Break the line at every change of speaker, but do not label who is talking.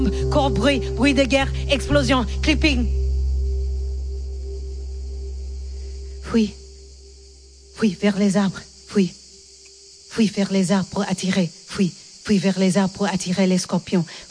Corps, bruit de guerre, explosion, clipping. Fuis. Fuis vers les arbres. Fuis. Fuis vers les arbres pour attirer. Fuis. Fuis vers les arbres pour attirer les scorpions.